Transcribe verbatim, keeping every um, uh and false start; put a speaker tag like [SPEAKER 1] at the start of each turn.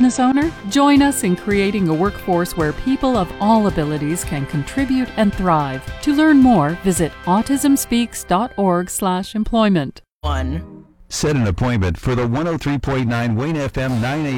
[SPEAKER 1] business owner? Join us in creating a workforce where people of all abilities can contribute and thrive. To learn more, visit autism speaks dot org slash employment.
[SPEAKER 2] One.
[SPEAKER 3] Set an appointment for the one oh three point nine Wayne F M nine A M